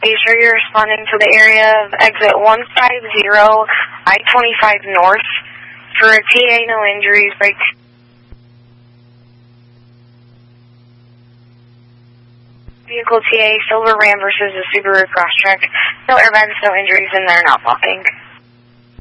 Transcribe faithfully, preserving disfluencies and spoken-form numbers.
Be sure you're responding to the area of exit one five zero, I twenty-five North. For a T A, no injuries, break. Vehicle T A, Silver Ram versus the Subaru Crosstrek. No airbags, no injuries, and they're not popping.